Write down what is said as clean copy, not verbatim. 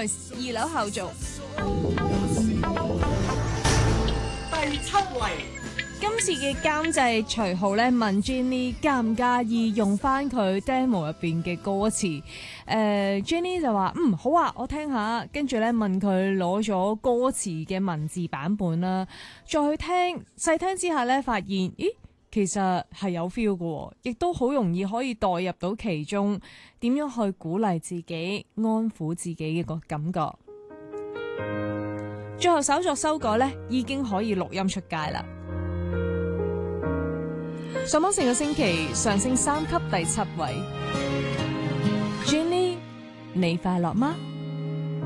Noise 2樓後座。 第7位， 今次嘅監製徐浩咧問 Jenny 介唔介意用翻佢 demo 入邊嘅歌詞，Jenny 就話好啊，我聽下，跟住咧問佢攞咗歌詞嘅文字版本啦，再去聽細聽之下咧，發現咦其實係有 feel 嘅，亦都好容易可以代入到其中，點樣去鼓勵自己、安撫自己嘅個感覺。最後手作修改咧，已經可以錄音出街啦。上榜成個星期上升3級第7位 ，Jenny，你快樂嗎？